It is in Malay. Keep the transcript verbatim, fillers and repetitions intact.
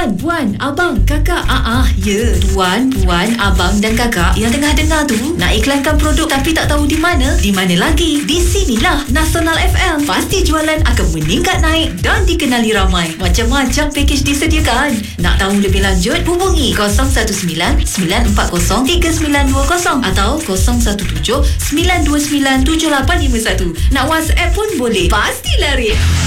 Tuan, puan, abang, kakak. Ah ah, ya. Tuan, puan, abang dan kakak yang tengah dengar tu nak iklankan produk tapi tak tahu di mana? Di mana lagi? Di sinilah Nasional F M. Pasti jualan akan meningkat naik dan dikenali ramai. Macam-macam pakej disediakan. Nak tahu lebih lanjut? Hubungi kosong satu sembilan sembilan empat kosong tiga sembilan dua kosong atau kosong satu tujuh sembilan dua sembilan tujuh lapan lima satu. Nak WhatsApp pun boleh. Pastilah Rin.